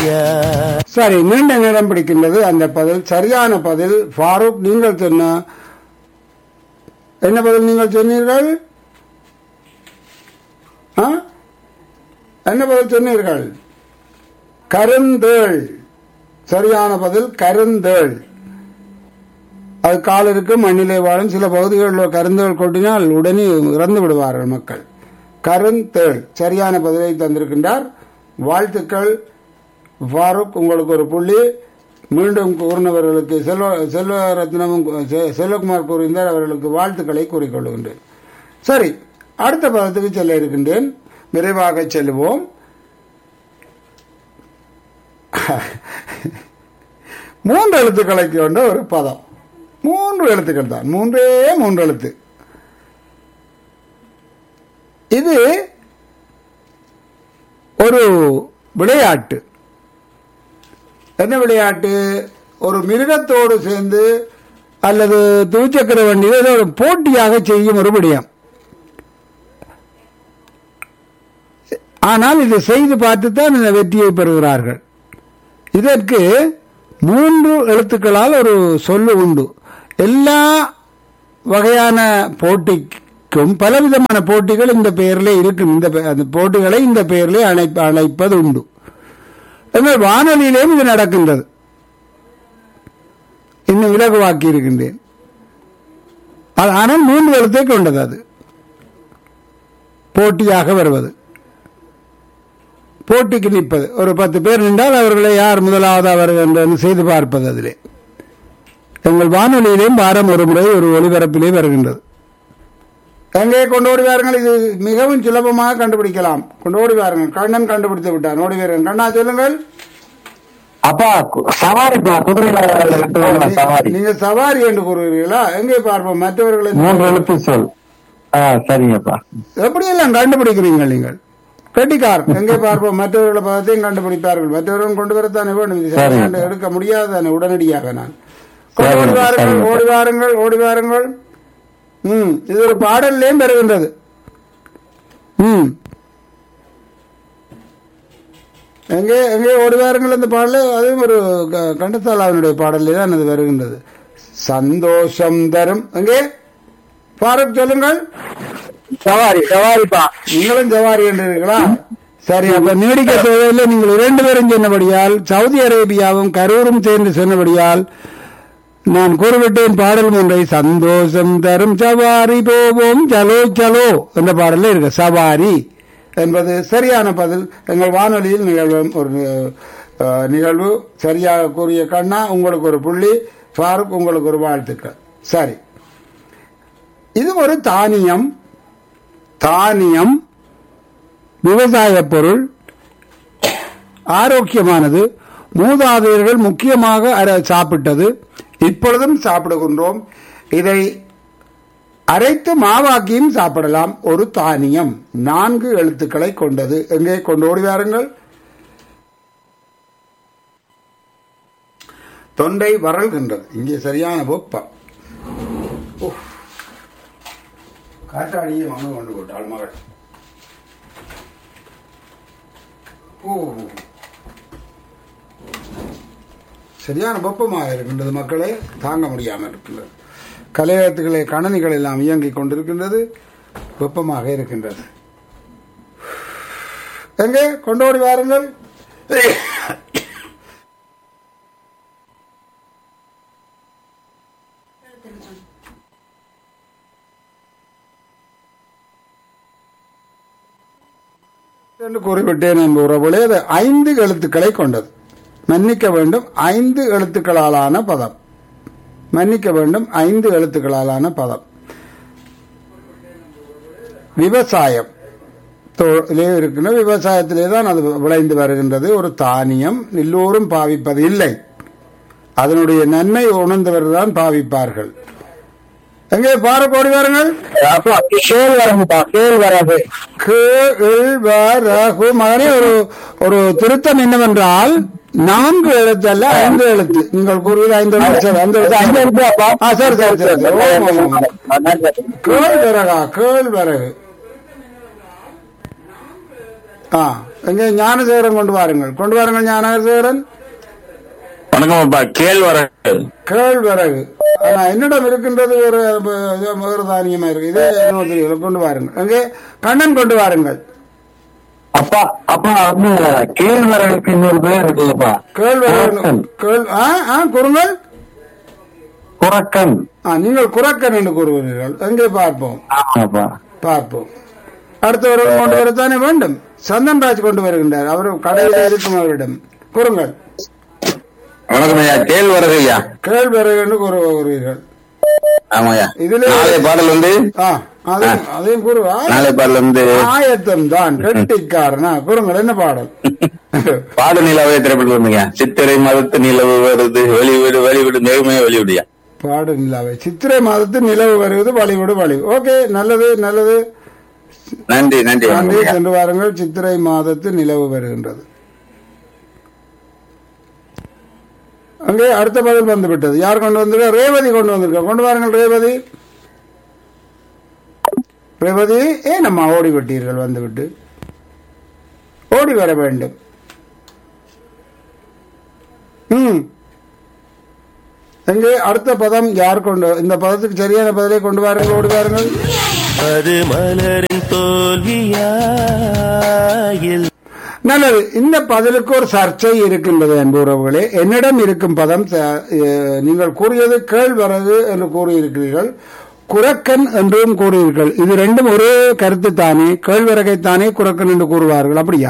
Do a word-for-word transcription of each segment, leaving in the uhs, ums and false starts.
ஐயா. சரி, நீண்ட நேரம் பிடிக்கின்றது அந்த பதில். சரியான பதில் ஃபாரூக். நீங்கள் சொன்ன என்ன பதில் நீங்கள் சொன்னீர்கள்? ஆ? என்ன பதில் சொன்னீர்கள்? கருந்தேள். சரியான பதில் கருந்தேள். அது கால் இருக்கு, மண்ணிலே வாழும். சில பகுதிகளில் கருந்தேள் கொட்டினால் உடனே இறந்து விடுவார்கள் மக்கள். கருந்தேள் சரியான பதிலை தந்திருக்கின்றார். வாழ்த்துக்கள் ஃபாரூக், உங்களுக்கு ஒரு புள்ளி. மீண்டும் கூறினவர்களுக்கு செல்வ செல்வரத்னமும் செல்வகுமார் கூறியிருந்தார், அவர்களுக்கு வாழ்த்துக்களை கூறிக்கொள்கின்றேன். சரி, அடுத்த பதத்துக்கு செல்ல இருக்கின்றேன். விரைவாக செல்வோம். மூன்று எழுத்துக்களை கொண்ட ஒரு பதம். மூன்று எழுத்துக்கள் தான், மூன்றே மூன்று எழுத்து. இது ஒரு விளையாட்டு. என்ன விளையாட்டு? ஒரு மிருகத்தோடு சேர்ந்து அல்லது தூச்சக்கர வண்டியில் ஒரு போட்டியாக செய்யும் ஒரு விடயம். ஆனால் இதை செய்து பார்த்துத்தான் இந்த வெற்றியை பெறுகிறார்கள். இதற்கு மூன்று எழுத்துக்களால் ஒரு சொல்லு உண்டு. எல்லா வகையான போட்டிக்கும் பலவிதமான போட்டிகள் இந்த பெயரிலே இருக்கும். இந்த போட்டிகளை இந்த பெயரிலே அழைப்ப அழைப்பது உண்டு. എന്നാൽ வானொலியிலேயும் இது நடக்கின்றது. இன்னும் இலகுவாக்கி இருக்கின்றேன். ஆனால் மூன்று எழுத்தை கொண்டது. அது போட்டியாக வருவது, போட்டிக்கு நிற்பது. ஒரு பத்து பேர் நின்றால் அவர்களை யார் முதலாவது அவர்கள் என்று செய்து பார்ப்பது. அதிலே எங்கள் வானொலியிலேயும் வாரம் ஒரு முறை ஒரு ஒளிபரப்பிலே வருகின்றது. எங்கே கொண்டு ஓடி வாருங்கள். இது மிகவும் சுலபமாக கண்டுபிடிக்கலாம். கொண்டு ஓடி வாருங்கள். கண்ணன் கண்டுபிடித்து விட்டார். ஓடி வாருங்கள். கண்ணா சொல்லுங்கள். அப்பா சவாரி சவாரி. நீங்க சவாரி என்று கூறுகிறீர்களா? எங்கே பார்ப்போம். மற்றவர்களை மூன்று எழுத்து சொல். சரிங்கப்பா. எப்படியெல்லாம் கண்டுபிடிக்கிறீர்கள் நீங்கள்? கெட்டிக்கார். எங்கே பார்ப்போம். மற்றவர்களை பதத்தையும் கண்டுபிடிப்பார்கள். மற்றவர்கள் கொண்டு வரத்தானே வேண்டும். எடுக்க முடியாதானே உடனடியாக. நான் ஓடி வாருங்கள், ஓடி வாருங்கள், ஓடி வாருங்கள். ம் இது ஒரு பாடல்லையும் பெறுகின்றது. ம் எங்கே எங்கே ஓடி வாருங்கள் அந்த பாடல. அதுவும் ஒரு கண்டத்தாலாவினுடைய பாடலே தான் அது வருகின்றது. சந்தோஷம் தரும். எங்கே ஃபாரூக் சொல்லுங்கள். சவாரி சவாரிப்பா. நீங்களும் சவாரி என்றீர்களா? சரி, அப்ப நீடிக்க தேவையில்லை. நீங்கள் இரண்டு பேரும் சொன்னபடியால், சவுதி அரேபியாவும் கரூரும் சேர்ந்து சொன்னபடியால் நான் கூறிவிட்டேன் பாடல் ஒன்றை. சந்தோஷம் தரும் சவாரி போவோம் சலோ சலோ என்ற பாடல இருக்கு. சவாரி என்பது சரியான பதில். எங்கள் வானொலியில் நிகழ்வும் ஒரு நிகழ்வு. சரியாக கூறிய கண்ணா உங்களுக்கு ஒரு புள்ளி, ஃபாரூக் உங்களுக்கு ஒரு வாழ்த்துக்கள். சரி, இது ஒரு தானியம். தானியம் விவசாய பொருள், ஆரோக்கியமானது. மூதாதையர்கள் முக்கியமாக சாப்பிட்டது, இப்பொழுதும் சாப்பிடுகின்றோம். இதை அரைத்து மாவாக்கியும் சாப்பிடலாம். ஒரு தானியம், நான்கு எழுத்துக்களை கொண்டது. எங்கே கொண்டு ஓடி வாருங்கள். தொண்டை வரல்கின்றது. இங்கே சரியான வெப்பம். காற்றாடியை மண்ணு கொண்டு போட்டாள் மகள். சரியான வெப்பமாக இருக்கின்றது மக்களே, தாங்க முடியாமல் இருக்கின்றது. கலையகத்துகளே கணனிகள் எல்லாம் இயங்கிக் கொண்டிருக்கின்றது, வெப்பமாக இருக்கின்றது. எங்கே கொண்டோடி வாருங்கள். என்று கூறிவிட்டேன் என்ற உறவுகளே, அது ஐந்து எழுத்துக்களை கொண்டது. மன்னிக்க வேண்டும், ஐந்து எழுத்துக்களாலான பதம். மன்னிக்க வேண்டும், ஐந்து எழுத்துக்களாலான பதம். விவசாயம் இருக்கின்ற விவசாயத்திலே தான் அது விளைந்து வருகின்றது. ஒரு தானியம் எல்லோரும் பாவிப்பது இல்லை. அதனுடைய நன்மை உணர்ந்தவர்கள் தான் பாவிப்பார்கள். எங்கே பாரு கோடி வாருங்கள். மகனே, ஒரு ஒரு திருத்தம் என்னவென்றால், நான்கு எழுத்து அல்ல, ஐந்து எழுத்து. நீங்கள் கூறுவது ஐந்து எழுத்து. சரி சரி சரி. கேள் விறகா? கேள் விறகு. ஆ எங்கே ஞானசேகரன் கொண்டு வாருங்கள், கொண்டு வாருங்கள் ஞானசேகரன். வணக்கம் அப்பா. கேழ்வரகு. கேழ்வரகு. ஆனா என்னிடம் இருக்கின்றது ஒரு வேறு தானியமா இருக்கு. இதே இன்னொரு தெரியல. கொண்டு வாருங்கள். அங்கே கண்ணன் கொண்டு வாருங்கள். அப்பா அப்பா வந்து கேழ்வரகுக்கு இன்னொரு பேர் இருக்குல்லப்பா. கேழ்வரகு. கேள் ஆ ஆ கூறுங்கள். குரக்கன். ஆ நீங்கள் குரக்கன் என்று கூறுவீர்கள். எங்கே பார்ப்போம். ஆமாப்பா. பார்ப்போம். அடுத்தவர்கள் கொண்டு வரத்தானே வேண்டும். சந்தன்ராஜ் கொண்டு வருகின்றார். அவர் கடையில் இருக்கும் அவரிடம் கூறுங்கள். வணக்கம் ஐயா. கேழ்வரகு ஐயா. கேழ்வரகு என்று கூறுவீர்கள். ஆமாய்யா. இதுல நாளைய பாடல் வந்து ஆ அதையும் அதையும் கூறுவா. நாளைய பாடல் வந்து ஆயத்தம் தான் கெட்டிக்காரனா. கூறுங்கள் என்ன பாடல். பாடு நிலவே திரைப்படம் வந்துங்க. சித்திரை மதத்து நிலவு வருது வெளிவிடு வெளிவிடு மேகுமே வெளிவிடுயா. பாடு நிலாவை. சித்திரை மாதத்து நிலவு வருவது வழிவிடு வழி. ஓகே, நல்லது நல்லது. நன்றி நன்றி. நன்றி. சென்று வாருங்கள். சித்திரை மாதத்து நிலவு வருகின்றது. அங்கே அடுத்த பதில் வந்து விட்டது. யார் கொண்டு வந்திருக்க? ரேவதி கொண்டு வந்திருக்க. கொண்டு வாருங்கள் ரேவதி. ரேவதி ஏன் நம்ம ஓடி விட்டீர்கள்? வந்துவிட்டு ஓடி வர வேண்டும். ம் எங்கே அடுத்த பதம் யார் கொண்டு? இந்த பதத்துக்கு சரியான பதிலை கொண்டு வாருங்கள். ஓடி வாருங்கள். அது மலரின் தோல்வியா? நல்லது. இந்த பதிலுக்கு ஒரு சர்ச்சை இருக்கின்றது அன்பு உறவுகளே. என்னிடம் இருக்கும் பதம் நீங்கள் கூறியது கேழ்வரகு என்று கூறியிருக்கிறீர்கள், குரக்கன் என்றும் கூறியிருக்கிறீர்கள். இது ரெண்டும் ஒரே கருத்து தானே. கேழ்வரகைத்தானே குரக்கன் என்று கூறுவார்கள், அப்படியா?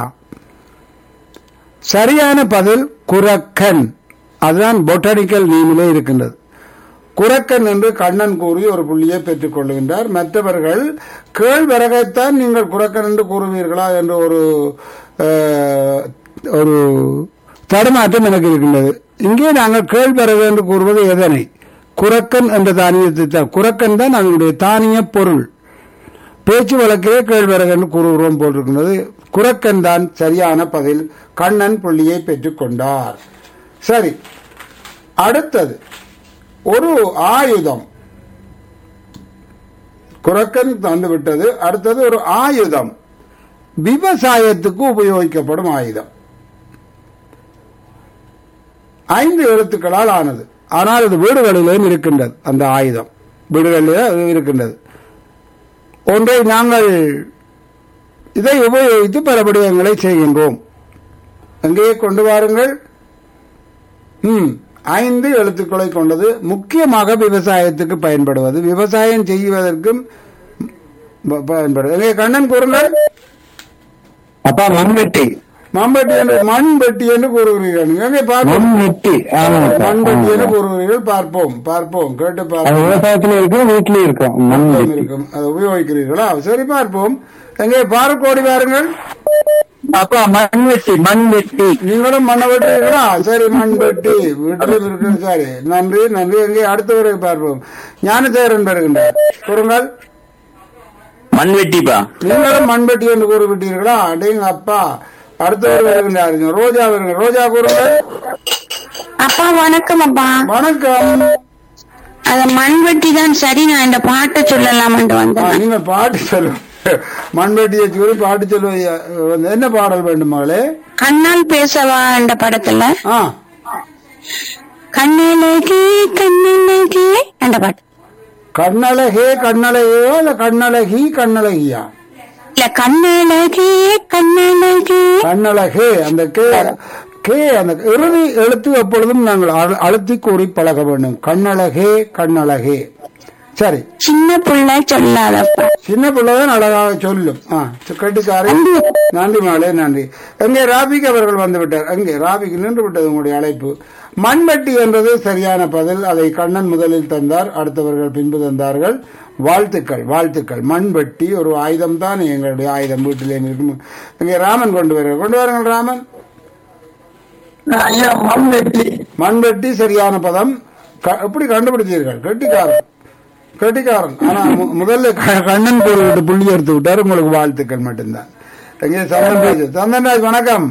சரியான பதில் குரக்கன். அதுதான் பொட்டானிக்கல் நேமிலே இருக்கின்றது. குரக்கன் என்று கண்ணன் கூறி ஒரு புள்ளியை பெற்றுக் கொள்கின்றார். மற்றவர்கள் கேழ்வரகைத்தான் நீங்கள் குரக்கன் என்று கூறுவீர்களா என்று ஒரு ஒரு தடுமாற்றம் எனக்கு இருக்கின்றது. இங்கே நாங்கள் கேழ்வரகு என்று கூறுவது எதனை? குரக்கன் என்ற தானியத்தை தான். குரக்கன் தான் அதனுடைய தானிய பொருள். பேச்சு வழக்கிலே கேழ்வரகு என்று கூறுகிறோம் போட்டிருக்கின்றது. குரக்கன் தான் சரியான பதில். கண்ணன் புள்ளியை பெற்றுக் கொண்டார். சரி, அடுத்தது ஒரு ஆயுதம். குரக்கன் தந்துவிட்டது. அடுத்தது ஒரு ஆயுதம். விவசாயத்துக்கு உபயோகிக்கப்படும் ஆயுதம். ஐந்து எழுத்துக்களால் ஆனது. ஆனால் அது வீடுகளிலும் இருக்கின்றது. அந்த ஆயுதம் வீடுகளிலே இருக்கின்றது. ஒன்றை நாங்கள் இதை உபயோகித்து பல விடயங்களை செய்கின்றோம். எங்கே கொண்டு வாருங்கள். ம் ஐந்து எழுத்துக்களை கொண்டது. முக்கியமாக விவசாயத்துக்கு பயன்படுவது. விவசாயம் செய்வதற்கும் பயன்படுவது. எங்கே கண்ணன் கூறுங்கள். அப்பா மண்வெட்டி. மண்வெட்டி என்று மண்வெட்டி என்று கூறுகிறீர்கள். எங்கே பார்ப்போம். மண்வெட்டி. மண்வெட்டி என்று கூறுகிறீர்கள். பார்ப்போம் பார்ப்போம் கேட்டு பார்ப்போம். விவசாயத்துல இருக்கும், வீட்டிலேயும் இருக்கும். மண்வெட்டி இருக்கும். அதை உபயோகிக்கிறீர்களா? சரி, பார்ப்போம். எங்கே பாருக்கோடி பாருங்கள். அப்பா மண்வெட்டி. மண்வெட்டி. நீங்களும் மண்ணை வெட்டுறீங்களா? சரி, மண்வெட்டி வீட்டிலும் இருக்கு. சரி, நன்றி நன்றி. எங்கே அடுத்தவரை பார்ப்போம். ஞானதேவரன் வருகின்றார். கூறுங்கள். மண்வெட்டிப்பா. நீங்களும் மண்வெட்டி என்று கூறிவிட்டீர்களா? அடேங்க அப்பா. அடுத்தவர் வருகின்றாருங்க. ரோஜா வருங்க. ரோஜா கூறுங்கள். அப்பா வணக்கம். அப்பா வணக்கம். அது மண்வெட்டி தான். சரி, நான் இந்த பாட்டை சொல்லலாம் வந்தேன். நீங்க பாட்டு சொல்லுங்க. மண்வெட்டியை சொல்லி பாட்டு சொல்லுவ. என்ன பாடல் வேண்டும் மகளே? கண்ணால் பேசவா என்ற படத்துல ஆ கண்ணழகே கண்ணழகே என்ற பாட்டு. கண்ணழகே கண்ணழகையோ இல்ல கண்ணழகி கண்ணழகியா? இல்ல, கண்ணழகே கண்ணழகே கண்ணழகே. அந்த கே கே அந்த இறுதி எழுத்து எப்பொழுதும் நாங்கள் அழு- அழுத்தி கூறி பழக வேண்டும். கண்ணழகே கண்ணழகே. சரி, சின்ன பிள்ளை சொல்லாதப்பா. சின்ன பிள்ளைதான் அழகாக சொல்லும். ஆ கட்டிக்காரி. நன்றி மாலே, நன்றி. எங்கே ராபிக் அவர்கள் வந்து விட்டார். அங்கே ராபிக் நின்று விட்டது உங்களுடைய அழைப்பு. மண்வெட்டி என்றது சரியான பதில். அதை கண்ணன் முதலில் தந்தார், அடுத்தவர்கள் பின்பு தந்தார்கள். வாழ்த்துக்கள் வாழ்த்துக்கள். மண்வெட்டி ஒரு ஆயுதம் தான். எங்களுடைய ஆயுதம் வீட்டிலே இருக்கும். இங்கே ராமன் கொண்டு வர கொண்டு வாருங்கள் ராமன். மண்வெட்டி. மண்வெட்டி சரியான பதம். க- எப்படி கண்டுபிடிச்சீர்கள்? கெட்டிக்காரன் கெட்டிக்காரன். ஆனா மு- முதல்ல க- கண்ணன் கூறிவிட்டு புள்ளி எடுத்து விட்டார். உங்களுக்கு வாழ்த்துக்கள் மட்டும்தான். எங்கே சந்தன்ராஜ். சந்தன்ராஜ் வணக்கம்.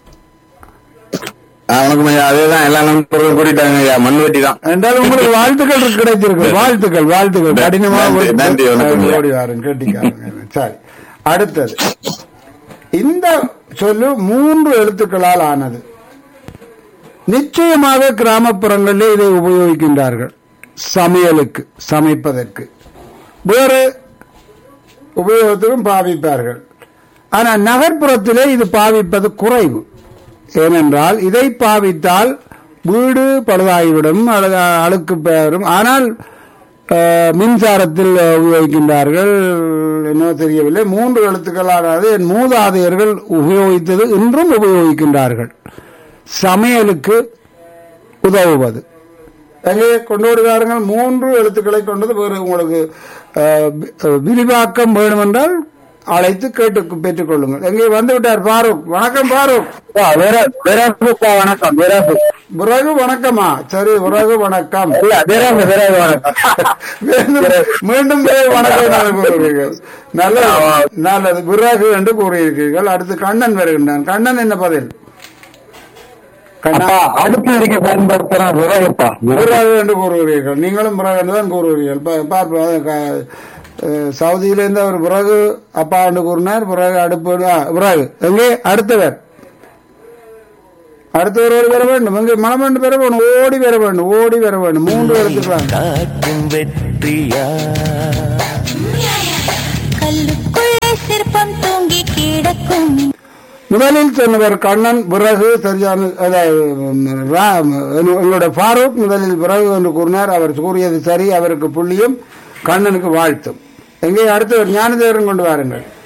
வணக்கம் ஐயா. அதேதான் எல்லா நண்பர்களும் கூட்டிட்டாங்க ஐயா. மண்வெட்டி தான். என்றால் உங்களுக்கு வாழ்த்துக்கள் கிடைச்சிருக்கு. வாழ்த்துக்கள் வாழ்த்துக்கள். கடினமாக நன்றி, நன்றி, வணக்கம் ஐயா. ஓடி வாருங்க. கெட்டிக்காரன். சரி, அடுத்தது இந்த சொல்லு மூன்று எழுத்துக்களால் ஆனது. நிச்சயமாக கிராமப்புறங்களில் இதை உபயோகிக்கின்றார்கள் சமையலுக்கு, சமைப்பதற்கு, வேறு உபயோகத்துக்கும் பாவிப்பார்கள். ஆனால் நகர்ப்புறத்திலே இது பாவிப்பது குறைவு. ஏனென்றால் இதை பாவித்தால் வீடு பழுதாகிவிடும், அழுக்கு பெயரும். ஆனால் மின்சாரத்தில் உபயோகிக்கின்றார்கள், என்ன தெரியவில்லை. மூன்று எழுத்துக்களானது என் மூதாதையர்கள் உபயோகித்தது இன்றும் உபயோகிக்கின்றார்கள் சமையலுக்கு உதவுவது. எங்கே கொண்டு வருகிறார்கள்? மூன்று எழுத்துக்களை கொண்டது. வேறு உங்களுக்கு விரிவாக்கம் வேண்டுமென்றால் அழைத்து கேட்டு பெற்றுக் கொள்ளுங்கள். எங்கே வந்து விட்டார் பாரூக். வணக்கம் பாரூக். வணக்கம். பிறகு வணக்கமா? சரி, பிறகு வணக்கம். மீண்டும் வணக்கம் கூறுகிறீர்கள். நல்லது நல்லது. பிறகு என்று கூறியிருக்கிறீர்கள். அடுத்து கண்ணன் வருகின்றான். கண்ணன் என்ன பதில்? அடுப்பு இருக்க பயன்படுத்துறான் விறகு என்று கூறுகிறீர்கள். நீங்களும் விறகு என்றுதான் கூறுகிறீர்கள். பார்ப்போம். சவுதியிலிருந்து அவர் விறகு அப்பா என்று கூறினார். விறகு அடுப்பு விறகு. எங்கே அடுத்தவர்? அடுத்தவர் ஒரு பெற வேண்டும். எங்கே மனம் என்று பெற வேண்டும். ஓடி பெற வேண்டும். ஓடி பெற வேண்டும். மூன்று எடுத்துக்கலாம். சிற்பம் தூங்கி கிடக்கும். முதலில் சொன்னவர் கண்ணன். விறகு சரியான. எங்களுடைய ஃபாரூக் முதலில் விறகு என்று கூறினார். அவர் கூறியது சரி. அவருக்கு புள்ளியும், கண்ணனுக்கு வாழ்த்தும். எங்கே அடுத்தவர் ஞானதேவரும் கொண்டு வாருங்கள்.